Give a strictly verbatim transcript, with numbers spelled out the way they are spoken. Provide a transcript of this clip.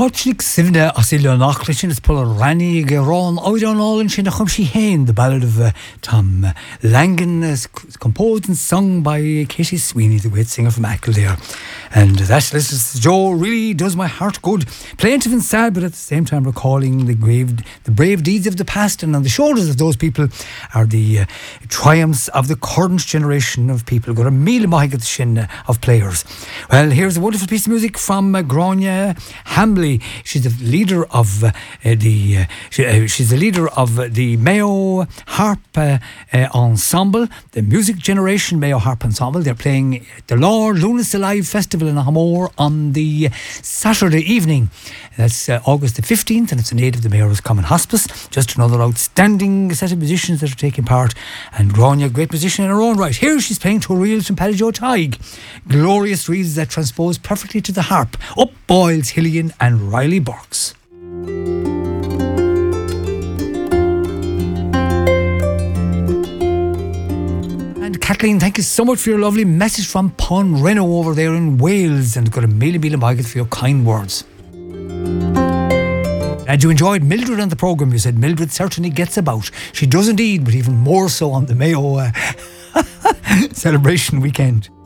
Cochnick Sivna Asilio Nachlichin is Paul Rani Geron Oidon All in Shinachumshi Hain, the ballad of uh, Tom Langan, uh, composed and sung by Katie Sweeney, the great singer from Ackle there. And that, this is Joe, really does my heart good. Plaintive and sad, but at the same time recalling the grave, the brave deeds of the past, and on the shoulders of those people are the uh, triumphs of the current generation of people. Got a meal of shin of players. Well, here's a wonderful piece of music from uh, Grania Hambley. She's the leader of uh, the uh, she, uh, she's the leader of uh, the Mayo Harp uh, uh, Ensemble, the Music Generation Mayo Harp Ensemble. They're playing at the Lord Lunas Alive Festival in Hamor on the Saturday evening. That's uh, August the fifteenth, and it's in aid of the Mayor's Common Hospice. Just another outstanding set of musicians that are taking part, and Grania, great musician in her own right. Here she's playing two reels from Paddy Joe Tighe, glorious reels that transpose perfectly to the harp. Up Boyles, Hillian and Riley Burks. Kathleen, thank you so much for your lovely message from Pon Reno over there in Wales, and got a million million miles for your kind words. And you enjoyed Mildred on the programme. You said Mildred certainly gets about. She does indeed, but even more so on the Mayo uh, celebration weekend.